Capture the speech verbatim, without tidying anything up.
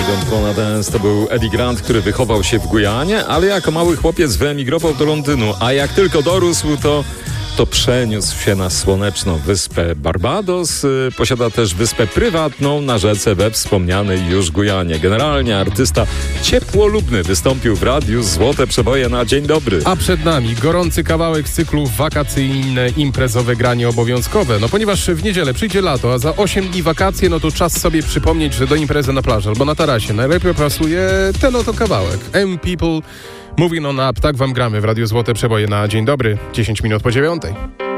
Don't Wanna Dance to był Eddie Grant, który wychował się w Gujanie, ale jako mały chłopiec wyemigrował do Londynu, a jak tylko dorósł, to to przeniósł się na słoneczną wyspę Barbados. Posiada też wyspę prywatną na rzece we wspomnianej już Gujanie. Generalnie artysta ciepłolubny wystąpił w radiu Złote Przeboje na Dzień Dobry. A przed nami gorący kawałek z cyklu wakacyjne, imprezowe granie obowiązkowe. No ponieważ w niedzielę przyjdzie lato, a za osiem dni wakacje, no to czas sobie przypomnieć, że do imprezy na plaży albo na tarasie najlepiej pasuje ten oto kawałek. M People Moving On Up, tak wam gramy w Radiu Złote Przeboje na Dzień Dobry, dziesięć minut po dziewiątej.